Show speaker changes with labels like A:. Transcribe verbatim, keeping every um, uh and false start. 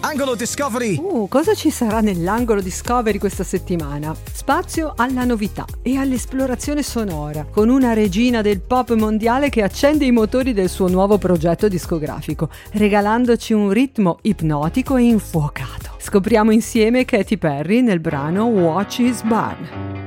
A: Angolo Discovery!
B: Uh, cosa ci sarà nell'angolo Discovery questa settimana? Spazio alla novità e all'esplorazione sonora, con una regina del pop mondiale che accende i motori del suo nuovo progetto discografico, regalandoci un ritmo ipnotico e infuocato. Scopriamo insieme Katy Perry nel brano Watch His Burn.